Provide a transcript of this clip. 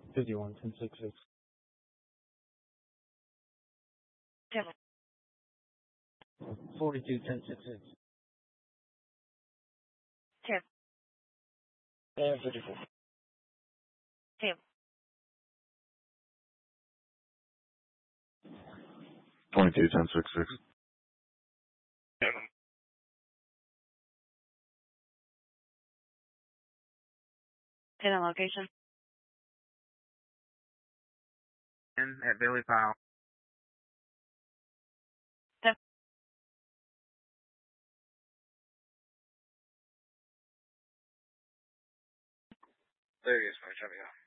51, 1066. Tim. 42, 1066. Tim. AM 54. Tim. 22, 1066. Pin and location. At Billy Powell. Tim. There he is, man. Show me out.